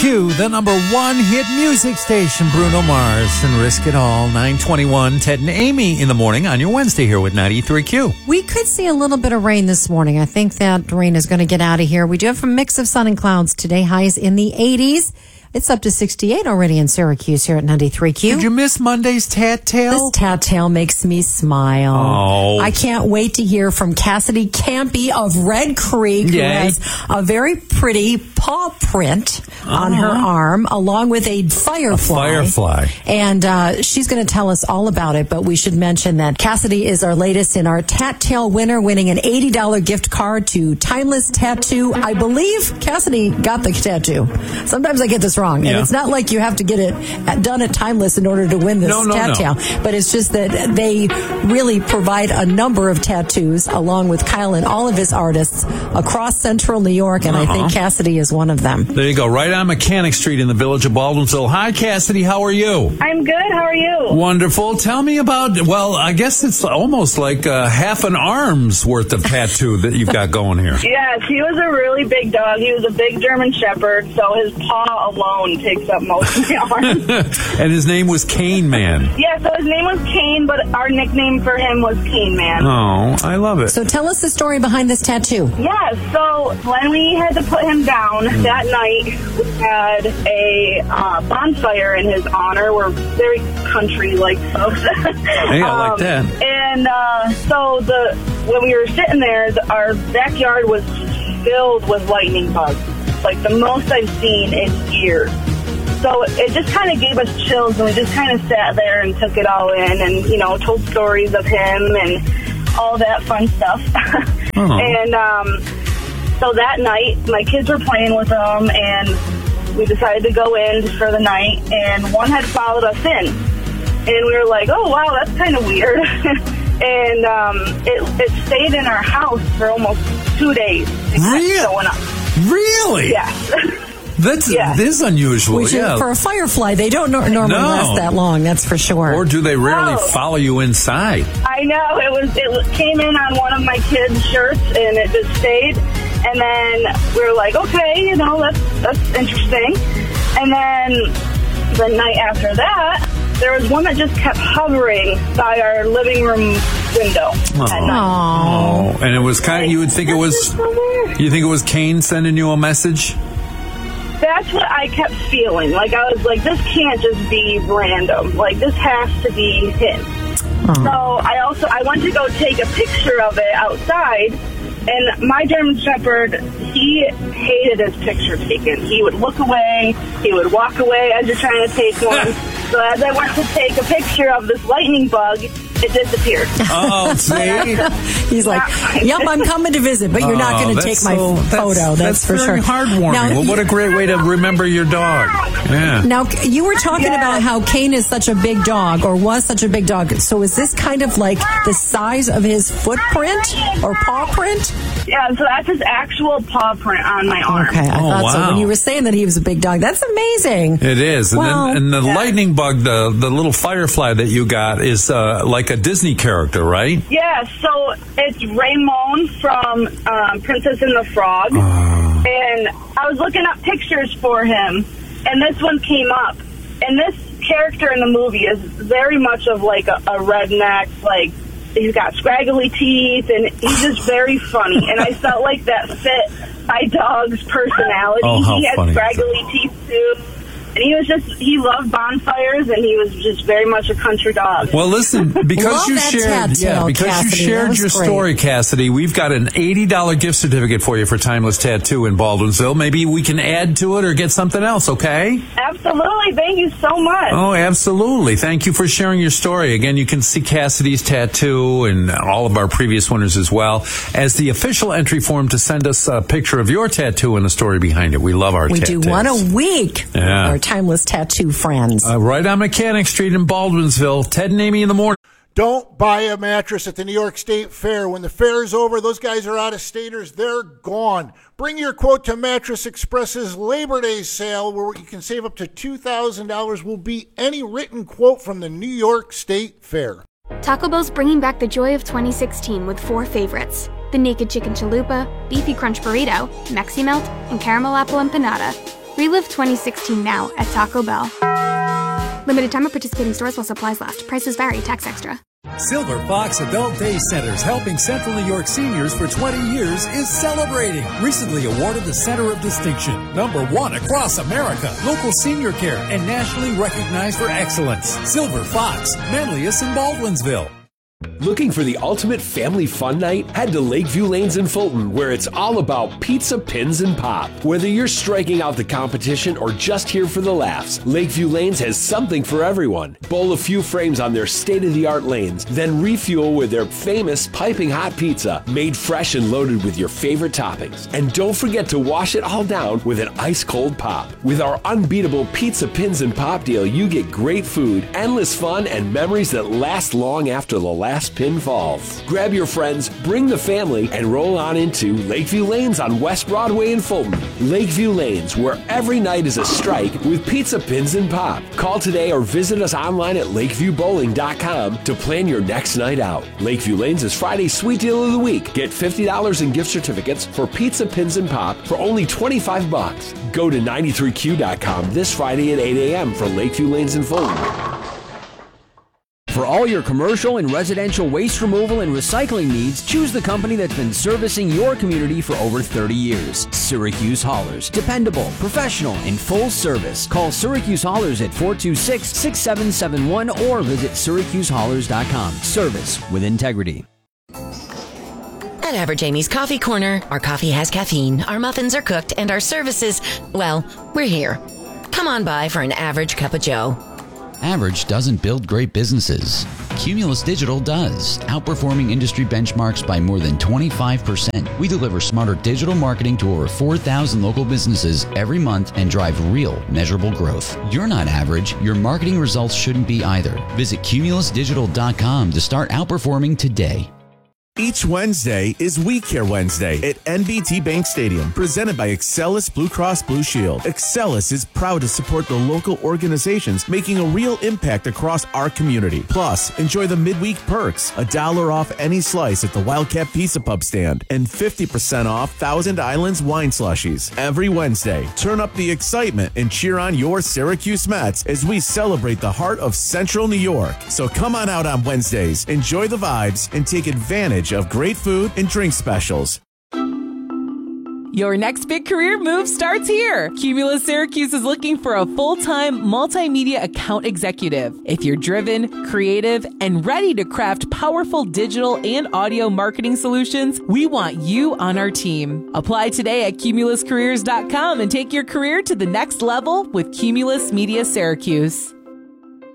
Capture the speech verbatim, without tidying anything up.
Q, the number one hit music station, Bruno Mars and Risk It All. nine twenty-one, Ted and Amy in the morning on your Wednesday here with ninety-three Q. We could see a little bit of rain this morning. I think that rain is going to get out of here. We do have a mix of sun and clouds today. Highs in the eighties. It's up to sixty-eight already in Syracuse here at ninety-three Q. Did you miss Monday's Tat Tale? This Tat Tale makes me smile. Oh. I can't wait to hear from Cassidy Campy of Red Creek, Yay. who has a very pretty paw print on Uh-huh. her arm, along with a firefly. A firefly. And uh, she's going to tell us all about it, but we should mention that Cassidy is our latest in our Tat Tale winner, winning an eighty dollars gift card to Timeless Tattoo. I believe Cassidy got the tattoo. Sometimes I get this wrong. Yeah. And it's not like you have to get it at, done at Timeless in order to win this no, no, Tat Tale. no. But it's just that they really provide a number of tattoos along with Kyle and all of his artists across central New York. And Uh-huh. I think Cassidy is one of them. There you go, right on Mechanic Street in the village of Baldwinsville. Hi, Cassidy. How are you? I'm good. How are you? Wonderful. Tell me about, well, I guess it's almost like uh, half an arm's worth of tattoo that you've got going here. Yes, he was a really big dog. He was a big German Shepherd, so his paw alone takes up most of my arm. And his name was Cane Man. Yeah, so his name was Kane, but our nickname for him was Cane Man. Oh, I love it. So tell us the story behind this tattoo. Yeah, so when we had to put him down that night, we had a uh, bonfire in his honor. We're very country-like folks. Hey, I like that. And uh, so the when we were sitting there, the, our backyard was filled with lightning bugs, like the most I've seen in years. So it just kind of gave us chills, and we just kind of sat there and took it all in, and you know, told stories of him and all that fun stuff. Oh. And um, so that night, my kids were playing with them, and we decided to go in for the night. And one had followed us in, and we were like, "Oh wow, that's kind of weird." And um, it it stayed in our house for almost two days. It kept Really? showing up. Really? Yes. That's Yeah. this is unusual. Which yeah. is, for a firefly, they don't nor- normally No. last that long, that's for sure. Or do they rarely No. follow you inside? I know, it was. It came in on one of my kids' shirts, and it just stayed. And then we were like, okay, you know, that's that's interesting. And then the night after that, there was one that just kept hovering by our living room window at night. Oh, and it was kind of, you would think it was, you think it was Kane sending you a message? That's what I kept feeling. Like, I was like, this can't just be random. Like, this has to be him. So I also, I went to go take a picture of it outside, and my German Shepherd, he hated his picture taken. He would look away, he would walk away as you're trying to take one. So as I went to take a picture of this lightning bug, it disappeared. Oh, see? He's like, yep, I'm coming to visit, but you're not Oh, going to that's take my so- photo. That's, for very sure. heartwarming. Now, Well, what a great way to remember your dog. Yeah. Now, you were talking Yeah. about how Kane is such a big dog, or was such a big dog. So is this kind of like the size of his footprint or paw print? Yeah, so that's his actual paw print on my arm. Okay, I Oh, thought so. wow. When you were saying that he was a big dog, that's amazing. It is. And, Well, then, and the yeah. lightning bug, the, the little firefly that you got is uh, like a Disney character, right? Yeah, so it's Raymond from um, Princess and the Frog. Oh. And I was looking up pictures for him, and this one came up. And this character in the movie is very much of like a, a redneck, like he's got scraggly teeth, and he's just very funny. And I felt like that fit my dog's personality. Oh, how he had funny is scraggly teeth too. And he was just, he loved bonfires, and he was just very much a country dog. Well, listen, because Love you that shared, tattoo, yeah, because Cassidy. you That shared was your great. story, Cassidy, we've got an eighty dollars gift certificate for you for Timeless Tattoo in Baldwinsville. Maybe we can add to it or get something else, okay? Absolutely. Thank you so much. Oh, absolutely. Thank you for sharing your story. Again, you can see Cassidy's tattoo and all of our previous winners as well as the official entry form to send us a picture of your tattoo and the story behind it. We love our We tattoos. do one a week. Yeah. Our Timeless Tattoo friends. Uh, right on Mechanic Street in Baldwinsville. Ted and Amy in the morning. Don't buy a mattress at the New York State Fair. When the fair is over, those guys are out of staters. They're gone. Bring your quote to Mattress Express's Labor Day sale, where you can save up to two thousand dollars. Will beat any written quote from the New York State Fair. Taco Bell's bringing back the joy of twenty sixteen with four favorites: the Naked Chicken Chalupa, Beefy Crunch Burrito, Mexi Melt, and Caramel Apple Empanada. Relive twenty sixteen now at Taco Bell. Limited time at participating stores while supplies last. Prices vary. Tax extra. Silver Fox Adult Day Centers, helping Central New York seniors for twenty years, is celebrating. Recently awarded the Center of Distinction, number one across America, local senior care, and nationally recognized for excellence. Silver Fox, Manlius and Baldwinsville. Looking for the ultimate family fun night? Head to Lakeview Lanes in Fulton, where it's all about pizza, pins, and pop. Whether you're striking out the competition or just here for the laughs, Lakeview Lanes has something for everyone. Bowl a few frames on their state-of-the-art lanes, then refuel with their famous piping hot pizza, made fresh and loaded with your favorite toppings. And don't forget to wash it all down with an ice-cold pop. With our unbeatable pizza, pins, and pop deal, you get great food, endless fun, and memories that last long after the last Last pin falls. Grab your friends, bring the family, and roll on into Lakeview Lanes on West Broadway in Fulton. Lakeview Lanes, where every night is a strike with pizza, pins, and pop. Call today or visit us online at lakeview bowling dot com to plan your next night out. Lakeview Lanes is Friday's sweet deal of the week. Get fifty dollars in gift certificates for pizza, pins, and pop for only twenty-five bucks. Go to ninety-three Q dot com this Friday at eight a.m. for Lakeview Lanes in Fulton. For all your commercial and residential waste removal and recycling needs, choose the company that's been servicing your community for over thirty years. Syracuse Haulers. Dependable, professional, and full service. Call Syracuse Haulers at four two six, six seven seven one or visit syracuse haulers dot com. Service with integrity. At Average Amy's Coffee Corner, our coffee has caffeine, our muffins are cooked, and our services, well, we're here. Come on by for an average cup of joe. Average doesn't build great businesses. Cumulus Digital does, outperforming industry benchmarks by more than twenty-five percent. We deliver smarter digital marketing to over four thousand local businesses every month and drive real, measurable growth. You're not average. Your marketing results shouldn't be either. Visit cumulus digital dot com to start outperforming today. Each Wednesday is We Care Wednesday at N B T Bank Stadium, presented by Excelis Blue Cross Blue Shield. Excelis is proud to support the local organizations making a real impact across our community. Plus, enjoy the midweek perks, a dollar off any slice at the Wildcat Pizza Pub stand, and fifty percent off Thousand Islands wine slushies. Every Wednesday, turn up the excitement and cheer on your Syracuse Mets as we celebrate the heart of Central New York. So come on out on Wednesdays, enjoy the vibes, and take advantage of great food and drink specials. Your next big career move starts here. Cumulus Syracuse is looking for a full-time multimedia account executive. If you're driven, creative, and ready to craft powerful digital and audio marketing solutions, we want you on our team. Apply today at cumulus careers dot com and take your career to the next level with Cumulus Media Syracuse.